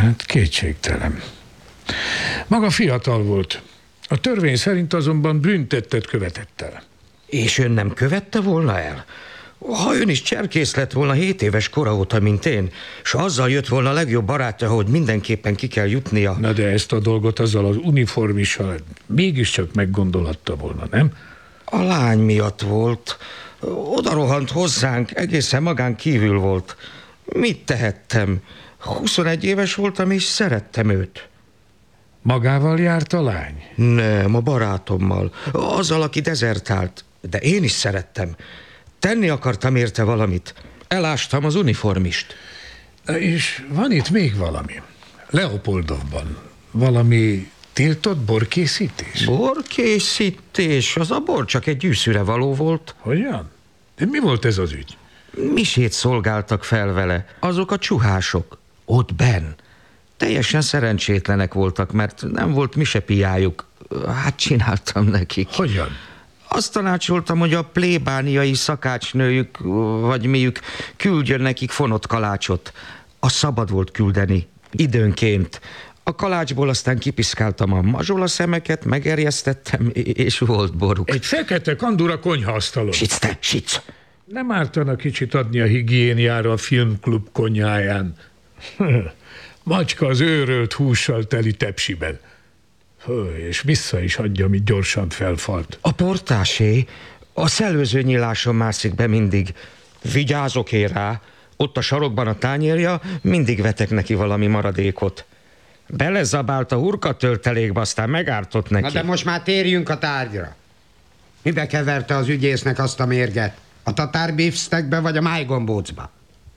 Hát kétségtelen. Maga fiatal volt. A törvény szerint azonban bűntettet követett el. És ön nem követte volna el? Ha ön is cserkész lett volna 7 éves kora óta, mint én, s azzal jött volna a legjobb barátja, hogy mindenképpen ki kell jutnia. Na de ezt a dolgot azzal az uniformissal mégiscsak meggondolhatta volna, nem? A lány miatt volt. Oda rohant hozzánk, egészen magán kívül volt. Mit tehettem? 21 éves voltam, és szerettem őt. Magával járt a lány? Nem, a barátommal. Azzal, aki dezertált. De én is szerettem. Tenni akartam érte valamit. Elástam az uniformist. És van itt még valami. Leopoldovban valami tiltott borkészítés? Borkészítés? Az a bor csak egy gyűszűre való volt. Hogyan? De mi volt ez az ügy? Misét szolgáltak fel vele. Azok a csuhások. Ott benn. Teljesen szerencsétlenek voltak, mert nem volt misepiájuk. Hát csináltam nekik. Hogyan? Azt tanácsoltam, hogy a plébániai szakácsnőjük, vagy miük küldjön nekik fonott kalácsot. A szabad volt küldeni, időnként. A kalácsból aztán kipiszkáltam a mazsola szemeket, megerjesztettem, és volt boruk. Egy fekete kandúra konyhaasztalon. Sic, te, sic! Nem ártana kicsit adni a higiéniára a filmklub konyháján. Macska az őrölt hússal teli tepsiben. És vissza is adja, amit gyorsan felfalt. A portásé a szellőző nyiláson mászik be mindig. Vigyázok én rá. Ott a sarokban a tányérja, mindig vetek neki valami maradékot. Belezabált a hurka töltelékbe, aztán megártott neki. Na de most már térjünk a tárgyra. Mibe keverte az ügyésznek azt a mérget? A tatár beefsteakbe vagy a májgombócba?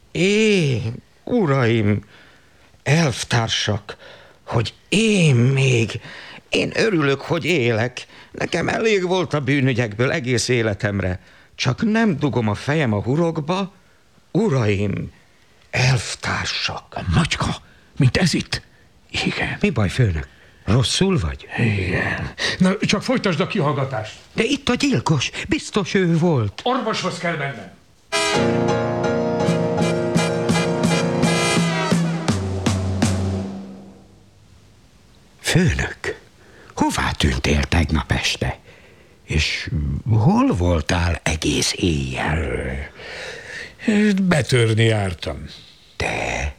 Uraim, elvtársak, hogy én örülök, hogy élek. Nekem elég volt a bűnügyekből egész életemre. Csak nem dugom a fejem a hurokba. Uraim, elvtársak. A macska, mint ez itt? Igen. Mi baj, főnök? Rosszul vagy? Igen. Na, csak folytasd a kihallgatást. De itt a gyilkos, biztos ő volt. Orvoshoz kell mennem. Főnök, hová tűntél tegnap este? És hol voltál egész éjjel? Betörni jártam. Te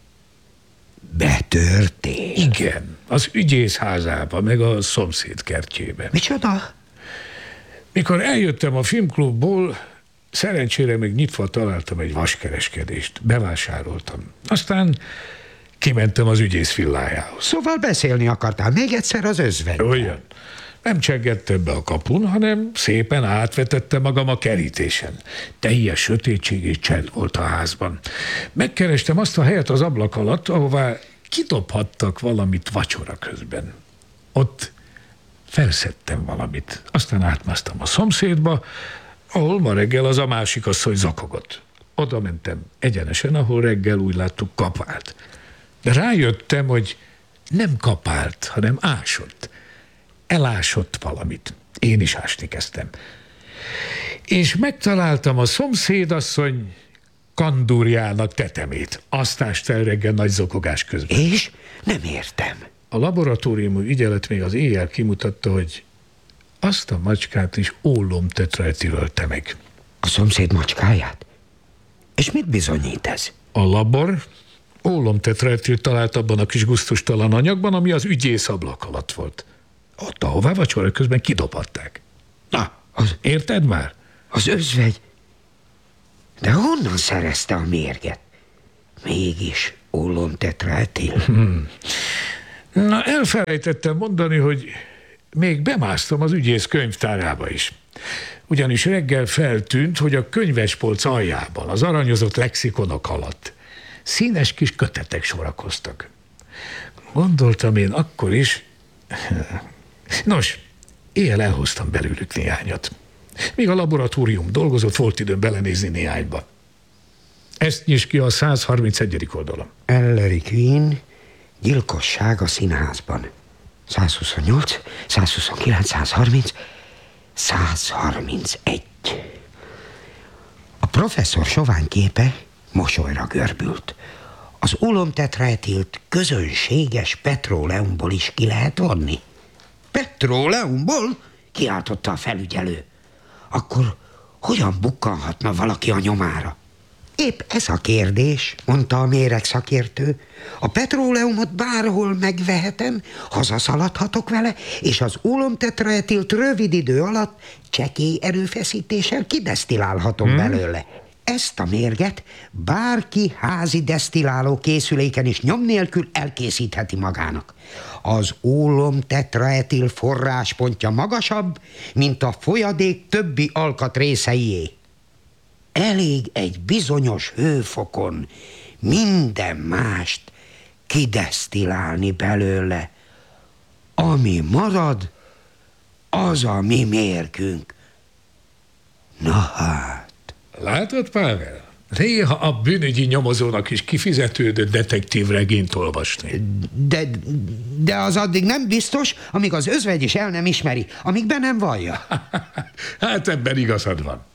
betörtél? Igen, az ügyész házába, meg a szomszéd kertjébe. Micsoda? Mikor eljöttem a filmklubból, szerencsére még nyitva találtam egy vaskereskedést. Bevásároltam. Aztán kimentem az ügyész villájához. Szóval beszélni akartál még egyszer az özvegyen? Olyan. Nem csengettem be a kapun, hanem szépen átvetettem magam a kerítésen. Teljes sötétség és csend volt a házban. Megkerestem azt a helyet az ablak alatt, ahová kidobhattak valamit vacsora közben. Ott felszedtem valamit, aztán átmásztam a szomszédba, ahol ma reggel az a másik asszony zakogott. Oda mentem egyenesen, ahol reggel úgy láttuk kapált. De rájöttem, hogy nem kapált, hanem ásott. Elásott valamit. Én is ásni kezdtem. És megtaláltam a szomszédasszony kandúrjának tetemét. Azt ást el reggel nagy zokogás közben. És? Nem értem. A laboratóriumi ügyelet még az éjjel kimutatta, hogy azt a macskát is ólomtetraetil ölte meg. A szomszéd macskáját? És mit bizonyít ez? A labor ólomtetraetil talált abban a kis gusztustalan anyagban, ami az ügyész ablak alatt volt. Ott, ahová vacsora közben kidobhatták. Na, érted már? Az özvegy. De honnan szerezte a mérget? Mégis ólomtetraetil. Na, elfelejtettem mondani, hogy még bemásztam az ügyész könyvtárába is. Ugyanis reggel feltűnt, hogy a könyvespolc aljában, az aranyozott lexikonok alatt színes kis kötetek sorakoztak. Gondoltam én akkor is... Nos, éjjel elhoztam belőlük néhányat. Míg a laboratórium dolgozott, volt időm belenézni néhányba. Ezt nyis ki a 131. oldalon. Ellery Queen, gyilkosság a színházban. 128, 129, 130, 131. A professzor sovány képe mosolyra görbült. Az ólomtetraetilt közönséges petróleumból is ki lehet vonni. Petróleumból? Kiáltotta a felügyelő. Akkor hogyan bukkanhatna valaki a nyomára? Épp ez a kérdés, mondta a méregszakértő. A petróleumot bárhol megvehetem, hazaszaladhatok vele, és az ólomtetraetilt rövid idő alatt csekély erőfeszítéssel kidesztilálhatom belőle. Ezt a mérget bárki házi desztiláló készüléken is nyom nélkül elkészítheti magának. Az ólomtetraetil forráspontja magasabb, mint a folyadék többi alkatrészeié. Elég egy bizonyos hőfokon minden mást kidesztilálni belőle. Ami marad, az a mi mérgünk. Na hát. Látod, Pável? Néha a bűnügyi nyomozónak is kifizetődött detektív regényt olvasni. De az addig nem biztos, amíg az özvegy is el nem ismeri, amíg be nem vallja. Hát ebben igazad van.